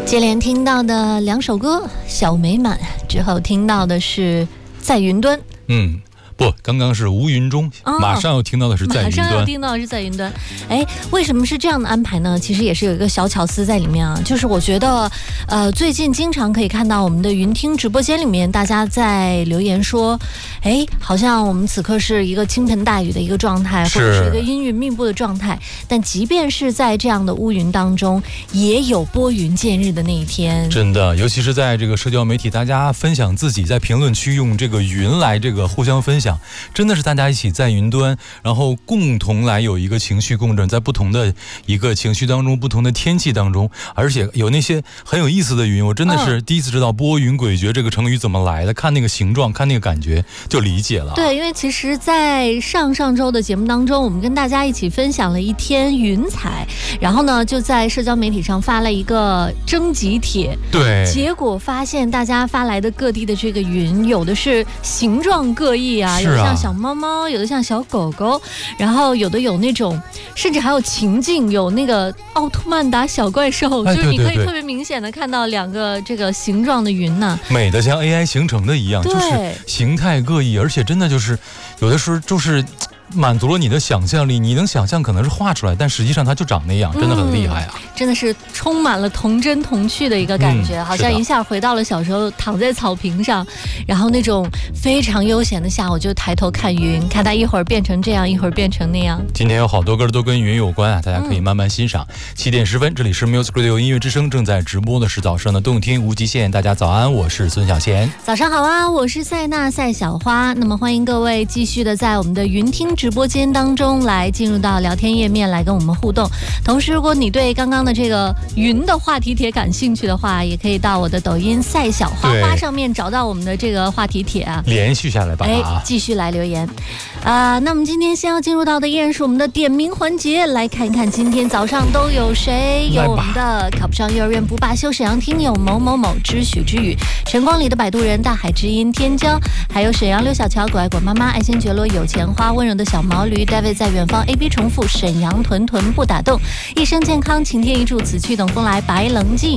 接连听到的两首歌，小美满之后听到的是在云端。 不，刚刚是无云中，马上要听到的是在云端。 马上要听到的是在云端。为什么是这样的安排呢？其实也是有一个小巧思在里面啊，就是我觉得，最近经常可以看到我们的云听直播间里面，大家在留言说，好像我们此刻是一个倾盆大雨的一个状态，或者是一个阴云密布的状态。但即便是在这样的乌云当中，也有拨云见日的那一天。 真的，尤其是在这个社交媒体，大家分享自己在评论区用这个云来这个互相分享。真的是大家一起在云端，然后共同来有一个情绪共振，在不同的一个情绪当中，不同的天气当中，而且有那些很有意思的云，我真的是第一次知道拨云诡谲这个成语怎么来的，看那个形状，看那个感觉就理解了。 对，因为其实在上周的节目当中，我们跟大家一起分享了一天云彩，然后呢就在社交媒体上发了一个征集帖， 对， 结果发现大家发来的各地的这个云，有的是形状各异啊，有的像小猫猫，有的像小狗狗，然后有的有那种，甚至还有情境，有那个奥特曼打小怪兽，就是你可以特别明显的看到两个这个形状的云呢， 美的像 AI 形成的一样，就是形态各异，而且真的就是有的时候就是满足了你的想象力，你能想象可能是画出来，但实际上它就长那样，真的很厉害啊！ 真的是充满了童真童趣的一个感觉，好像一下回到了小时候躺在草坪上，然后那种非常悠闲的下午，就抬头看云，看它一会儿变成这样，一会儿变成那样。 今天有好多歌都跟云有关啊，大家可以慢慢欣赏。7点10分，这里是 Music Radio 音乐之声，正在直播的是早上的动听无极限。大家早安，我是孙小贤。 早上好啊，我是赛娜赛小花。那么欢迎各位继续的在我们的云听直播间当中来进入到聊天页面来跟我们互动。同时如果你对刚刚的这个云的话题帖感兴趣的话，也可以到我的抖音赛小花花上面找到我们的这个话题帖啊， 连续下来吧， 继续来留言那么今天先要进入到的依然是我们的点名环节，来看一看今天早上都有谁。有我们的考不上幼儿园不罢休沈阳听友某某某知许之语，晨光里的摆渡人大海之音天骄，还有沈阳刘小乔果爱果妈妈爱心觉罗有钱花温柔的小毛驴 David 在远方 AB 重复沈阳屯屯不打动，一生健康晴天一柱紫去等风来白棱镜